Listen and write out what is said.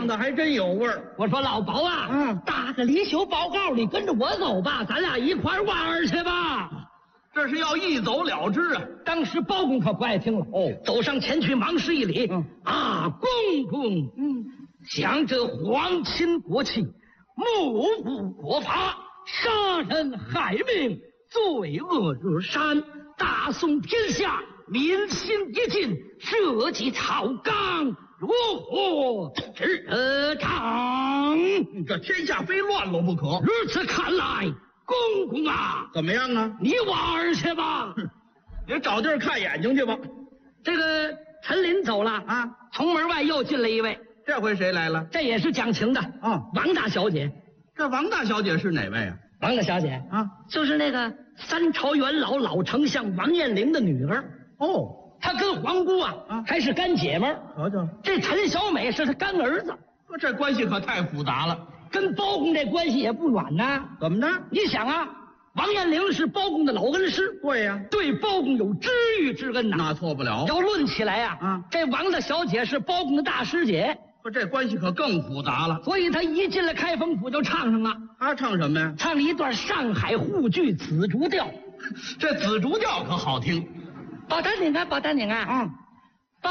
唱的还真有味儿。 我说老包啊，打个离休报告，你跟着我走吧，咱俩一块玩去吧。 这是要一走了之啊！ 当时包公可不爱听了，走上前去忙施一礼，公公，想这皇亲国戚，目无国法，杀人害命，罪恶如山，大宋天下，民心一尽，社稷草纲，如何是常？ 这天下非乱了不可。 如此看来，公公啊， 怎么样啊？ 你玩去吧， 你找地儿看眼睛去吧。 这个陈琳走了啊，从门外又进来一位。 这回谁来了？ 这也是讲情的啊，王大小姐。 这王大小姐是哪位啊？ 王大小姐啊，就是那个三朝元老丞相王彦龄的女儿。她跟皇姑啊还是干姐们儿。 瞧瞧， 这陈小美是她干儿子。 这关系可太复杂了， 跟包公这关系也不远呐。 怎么呢？ 你想啊，王彦龄是包公的老恩师， 对呀， 对包公有知遇之恩呐， 那错不了。 要论起来啊，这王大小姐是包公的大师姐。 这关系可更复杂了， 所以他一进来开封府就唱上了。 他唱什么呀？ 唱了一段上海沪剧《紫竹调》。 这紫竹调可好听。 保丹岭啊，保丹岭啊，